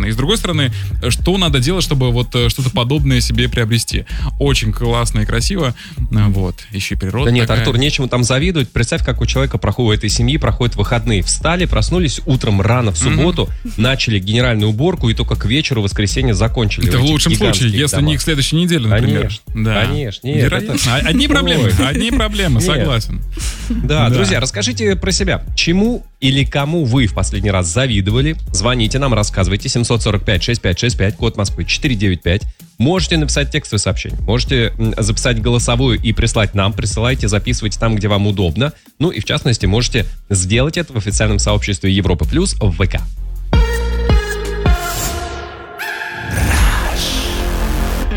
стороны. И с другой стороны, что надо делать, чтобы вот что-то подобное себе приобрести? Очень классно и красиво. Вот. Еще и природа. Да нет, такая. Артур, нечему там завидовать. Представь, как у человека у этой семьи проходят выходные. Встали, проснулись утром рано в субботу, начали генеральную уборку и только к вечеру воскресенья закончили. Это в лучшем случае, если не к следующей неделе, например. Конечно. Нет, вероятно. Одни проблемы, согласен. Да, друзья, расскажите про себя. Чему или кому вы в последний раз завидовали? Звоните нам, рассказывайте. 745-6565, код Москвы 495. Можете написать текстовое сообщение, можете записать голосовую и прислать нам. Присылайте, записывайте там, где вам удобно. Ну и в частности, можете сделать это в официальном сообществе Европа Плюс в ВК.